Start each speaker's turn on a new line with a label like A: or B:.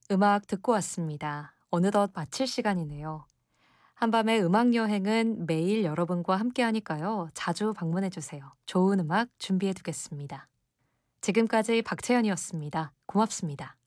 A: 음악 듣고 왔습니다. 어느덧 마칠 시간이네요. 한밤의 음악 여행은 매일 여러분과 함께 하니까요. 자주 방문해 주세요. 좋은 음악 준비해 두겠습니다. 지금까지 박채연이었습니다. 고맙습니다.